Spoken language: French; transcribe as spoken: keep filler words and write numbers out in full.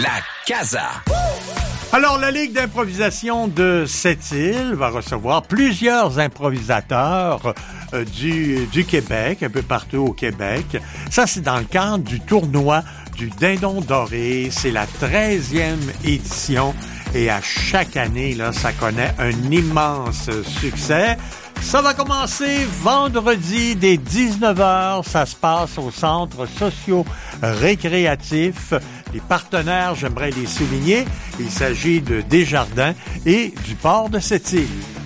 La Casa. Alors, la Ligue d'improvisation de Sept-Îles va recevoir plusieurs improvisateurs euh, du, du Québec, un peu partout au Québec. Ça, c'est dans le cadre du tournoi du Dindon Doré. C'est la treizième édition et à chaque année, là, ça connaît un immense succès. Ça va commencer vendredi dès dix-neuf heures. Ça se passe au centre socio-récréatif. Les partenaires, j'aimerais les souligner. Il s'agit de Desjardins et du port de Sept-Îles.